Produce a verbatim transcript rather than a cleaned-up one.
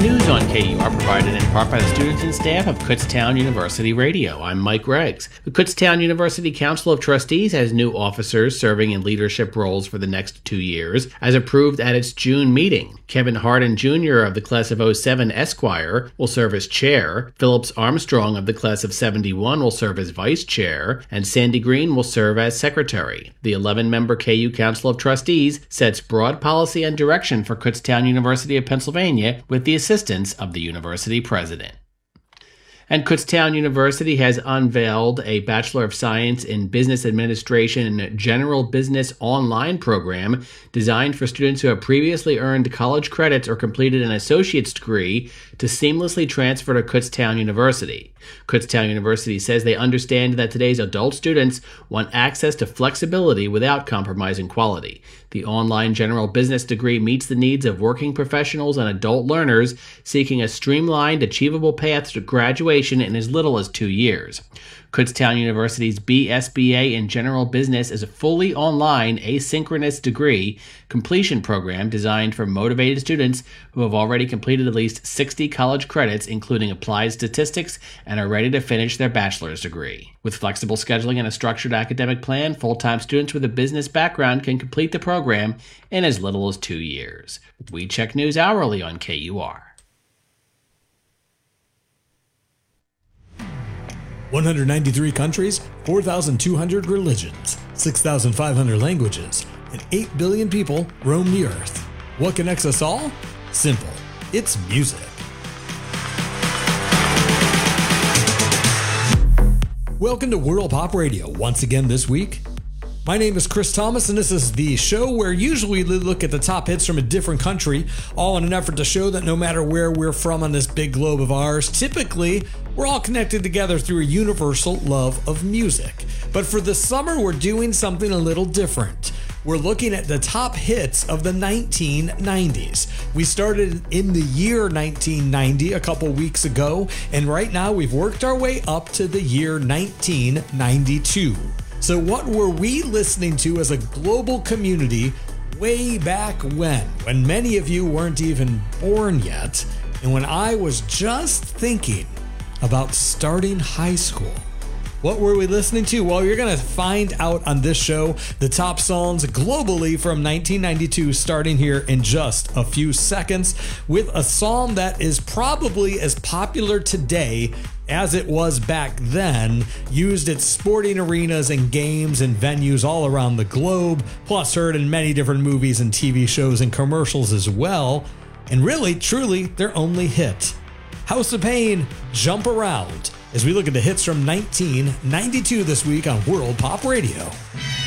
News on K U R, provided in part by the students and staff of Kutztown University Radio. I'm Mike Greggs. The Kutztown University Council of Trustees has new officers serving in leadership roles for the next two years, as approved at its June meeting. Kevin Hardin Junior of the class of oh seven Esquire will serve as chair, Phillips Armstrong of the class of seventy-one will serve as vice chair, and Sandy Green will serve as secretary. The eleven-member K U Council of Trustees sets broad policy and direction for Kutztown University of Pennsylvania with the assistance of the university president. And Kutztown University has unveiled a Bachelor of Science in Business Administration and General Business online program designed for students who have previously earned college credits or completed an associate's degree to seamlessly transfer to Kutztown University. Kutztown University says they understand that today's adult students want access to flexibility without compromising quality. The online general business degree meets the needs of working professionals and adult learners seeking a streamlined, achievable path to graduation in as little as two years. Kutztown University's B S B A in General Business is a fully online, asynchronous degree completion program designed for motivated students who have already completed at least sixty college credits, including applied statistics, and are ready to finish their bachelor's degree. With flexible scheduling and a structured academic plan, full-time students with a business background can complete the program in as little as two years. We check news hourly on K U R. one hundred ninety-three countries, four thousand two hundred religions, six thousand five hundred languages, and eight billion people roam the earth. What connects us all? Simple. It's music. Welcome to World Pop Radio once again this week. My name is Chris Thomas, and this is the show where usually we look at the top hits from a different country, all in an effort to show that no matter where we're from on this big globe of ours, typically we're all connected together through a universal love of music. But for the summer, we're doing something a little different. We're looking at the top hits of the nineteen nineties. We started in the year nineteen ninety a couple weeks ago, and right now we've worked our way up to the year nineteen ninety-two. So what were we listening to as a global community way back when? When many of you weren't even born yet, and when I was just thinking about starting high school. What were we listening to? Well, you're going to find out on this show the top songs globally from nineteen ninety-two, starting here in just a few seconds, with a song that is probably as popular today as it was back then, used at sporting arenas and games and venues all around the globe, plus heard in many different movies and T V shows and commercials as well, and really, truly, their only hit. House of Pain, Jump Around, as we look at the hits from nineteen ninety-two this week on World Pop Radio.